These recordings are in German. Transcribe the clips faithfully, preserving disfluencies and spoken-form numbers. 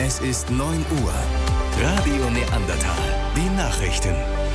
Es ist neun Uhr. Radio Neandertal. Die Nachrichten.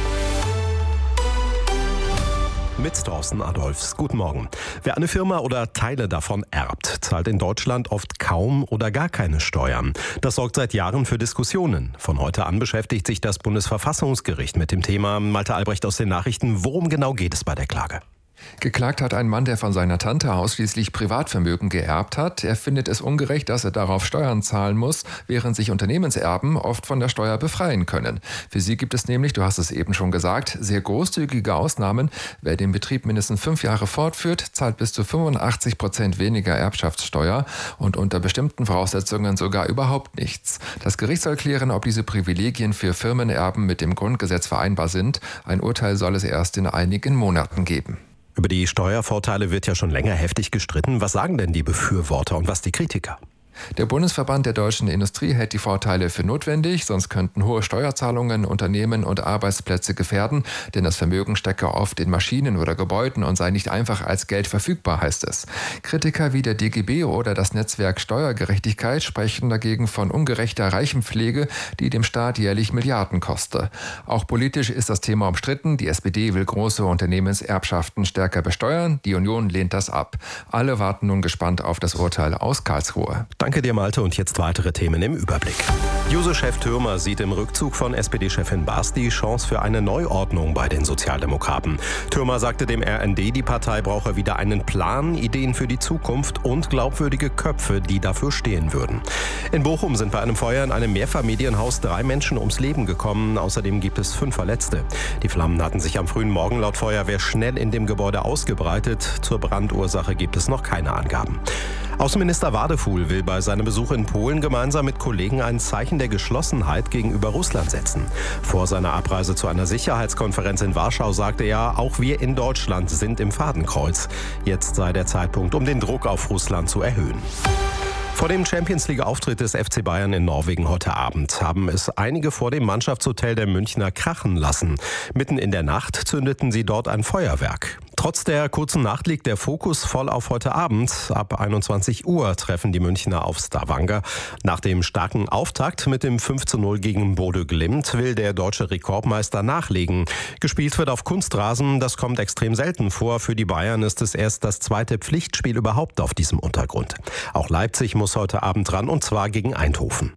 Mit Thorsten Adolfs. Guten Morgen. Wer eine Firma oder Teile davon erbt, zahlt in Deutschland oft kaum oder gar keine Steuern. Das sorgt seit Jahren für Diskussionen. Von heute an beschäftigt sich das Bundesverfassungsgericht mit dem Thema. Malte Albrecht aus den Nachrichten. Worum genau geht es bei der Klage? Geklagt hat ein Mann, der von seiner Tante ausschließlich Privatvermögen geerbt hat. Er findet es ungerecht, dass er darauf Steuern zahlen muss, während sich Unternehmenserben oft von der Steuer befreien können. Für sie gibt es nämlich, du hast es eben schon gesagt, sehr großzügige Ausnahmen. Wer den Betrieb mindestens fünf Jahre fortführt, zahlt bis zu fünfundachtzig Prozent weniger Erbschaftssteuer und unter bestimmten Voraussetzungen sogar überhaupt nichts. Das Gericht soll klären, ob diese Privilegien für Firmenerben mit dem Grundgesetz vereinbar sind. Ein Urteil soll es erst in einigen Monaten geben. Über die Steuervorteile wird ja schon länger heftig gestritten. Was sagen denn die Befürworter und was die Kritiker? Der Bundesverband der deutschen Industrie hält die Vorteile für notwendig, sonst könnten hohe Steuerzahlungen Unternehmen und Arbeitsplätze gefährden, denn das Vermögen stecke oft in Maschinen oder Gebäuden und sei nicht einfach als Geld verfügbar, heißt es. Kritiker wie der D G B oder das Netzwerk Steuergerechtigkeit sprechen dagegen von ungerechter Reichenpflege, die dem Staat jährlich Milliarden koste. Auch politisch ist das Thema umstritten. Die S P D will große Unternehmenserbschaften stärker besteuern, die Union lehnt das ab. Alle warten nun gespannt auf das Urteil aus Karlsruhe. Danke dir, Malte, und jetzt weitere Themen im Überblick. Juso-Chef Thürmer sieht im Rückzug von S P D-Chefin Baas die Chance für eine Neuordnung bei den Sozialdemokraten. Thürmer sagte dem R N D, die Partei brauche wieder einen Plan, Ideen für die Zukunft und glaubwürdige Köpfe, die dafür stehen würden. In Bochum sind bei einem Feuer in einem Mehrfamilienhaus drei Menschen ums Leben gekommen. Außerdem gibt es fünf Verletzte. Die Flammen hatten sich am frühen Morgen laut Feuerwehr schnell in dem Gebäude ausgebreitet. Zur Brandursache gibt es noch keine Angaben. Außenminister Wadefuhl will bei seinem Besuch in Polen gemeinsam mit Kollegen ein Zeichen der Geschlossenheit gegenüber Russland setzen. Vor seiner Abreise zu einer Sicherheitskonferenz in Warschau sagte er, auch wir in Deutschland sind im Fadenkreuz. Jetzt sei der Zeitpunkt, um den Druck auf Russland zu erhöhen. Vor dem Champions-League-Auftritt des F C Bayern in Norwegen heute Abend haben es einige vor dem Mannschaftshotel der Münchner krachen lassen. Mitten in der Nacht zündeten sie dort ein Feuerwerk. Trotz der kurzen Nacht liegt der Fokus voll auf heute Abend. Ab einundzwanzig Uhr treffen die Münchner auf Stavanger. Nach dem starken Auftakt mit dem fünf zu null gegen Bodø Glimt will der deutsche Rekordmeister nachlegen. Gespielt wird auf Kunstrasen, das kommt extrem selten vor. Für die Bayern ist es erst das zweite Pflichtspiel überhaupt auf diesem Untergrund. Auch Leipzig muss heute Abend ran, und zwar gegen Eindhoven.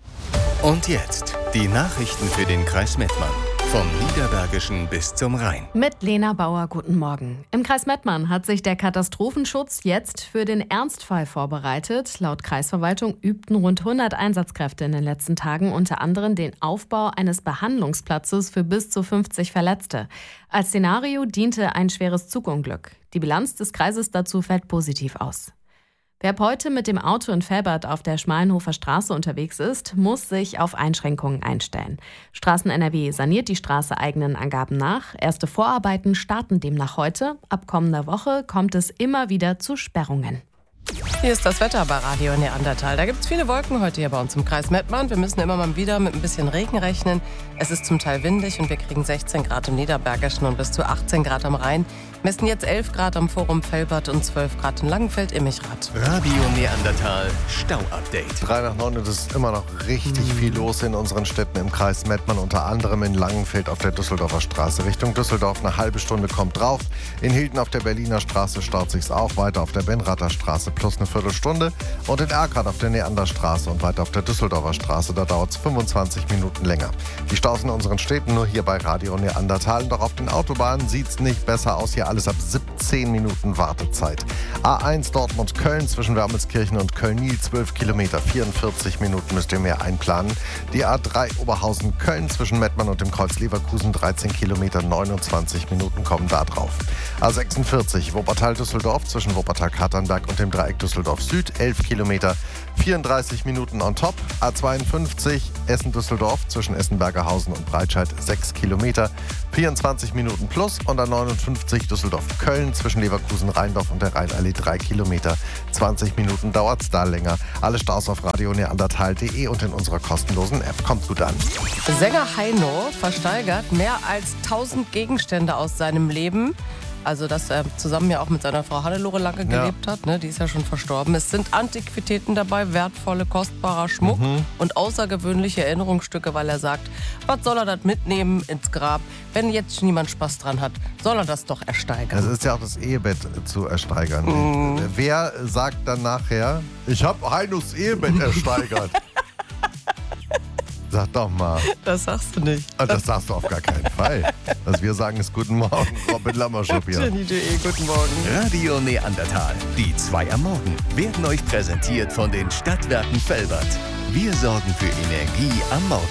Und jetzt die Nachrichten für den Kreis Mettmann. Vom Niederbergischen bis zum Rhein. Mit Lena Bauer, guten Morgen. Im Kreis Mettmann hat sich der Katastrophenschutz jetzt für den Ernstfall vorbereitet. Laut Kreisverwaltung übten rund hundert Einsatzkräfte in den letzten Tagen unter anderem den Aufbau eines Behandlungsplatzes für bis zu fünfzig Verletzte. Als Szenario diente ein schweres Zugunglück. Die Bilanz des Kreises dazu fällt positiv aus. Wer ab heute mit dem Auto in Velbert auf der Schmalenhofer Straße unterwegs ist, muss sich auf Einschränkungen einstellen. Straßen N R W saniert die Straße eigenen Angaben nach. Erste Vorarbeiten starten demnach heute. Ab kommender Woche kommt es immer wieder zu Sperrungen. Hier ist das Wetter bei Radio Neandertal. Da gibt es viele Wolken heute hier bei uns im Kreis Mettmann. Wir müssen immer mal wieder mit ein bisschen Regen rechnen. Es ist zum Teil windig und wir kriegen sechzehn Grad im Niederbergischen und bis zu achtzehn Grad am Rhein. Messen jetzt elf Grad am Forum Velbert und zwölf Grad in Langenfeld-Immichrath. Radio Neandertal Stau-Update. Drei nach neun und es ist immer noch richtig mhm. viel los in unseren Städten im Kreis Mettmann, unter anderem in Langenfeld auf der Düsseldorfer Straße. Richtung Düsseldorf eine halbe Stunde kommt drauf. In Hilden auf der Berliner Straße staut sich's auch, weiter auf der Benrather Straße plus eine Viertelstunde. Und in Erkrath auf der Neanderstraße und weiter auf der Düsseldorfer Straße, da dauert es fünfundzwanzig Minuten länger. Die Staus in unseren Städten nur hier bei Radio Neandertal. Doch auf den Autobahnen sieht's nicht besser aus. Hier alles ab siebzehn Minuten Wartezeit. A eins Dortmund-Köln zwischen Wermelskirchen und Köln-Niel, zwölf Kilometer, vierundvierzig Minuten müsst ihr mehr einplanen. Die A drei Oberhausen-Köln zwischen Mettmann und dem Kreuz Leverkusen, dreizehn Kilometer, neunundzwanzig Minuten kommen da drauf. A sechsundvierzig Wuppertal-Düsseldorf zwischen Wuppertal-Katernberg und dem Dreieck Düsseldorf-Süd, elf Kilometer, vierunddreißig Minuten on top. A zweiundfünfzig Essen-Düsseldorf zwischen Essen-Bergerhausen und Breitscheid, sechs Kilometer, vierundzwanzig Minuten plus. Und A neunundfünfzig Düsseldorf-Köln zwischen Leverkusen-Rheindorf und der Rheinallee, drei Kilometer, zwanzig Minuten dauert's da länger. Alle Staus auf radio neandertal punkt de und in unserer kostenlosen App. Kommt gut an. Sänger Heino versteigert mehr als tausend Gegenstände aus seinem Leben. Also, dass er zusammen ja auch mit seiner Frau Hannelore lange Ja. gelebt hat. Ne? Die ist ja schon verstorben. Es sind Antiquitäten dabei, wertvolle, kostbarer Schmuck Mhm. und außergewöhnliche Erinnerungsstücke, weil er sagt, was soll er das mitnehmen ins Grab? Wenn jetzt niemand Spaß dran hat, soll er das doch ersteigern. Es ist ja auch das Ehebett zu ersteigern. Mhm. Wer sagt dann nachher, ich habe Heinus Ehebett ersteigert? Sag doch mal. Das sagst du nicht. Ah, Das sagst du auf gar keinen Fall. Was wir sagen ist Guten Morgen, Robin Lammerschub hier. Jenny punkt de, guten Morgen. Radio Neandertal, die zwei am Morgen, werden euch präsentiert von den Stadtwerken Velbert. Wir sorgen für Energie am Morgen.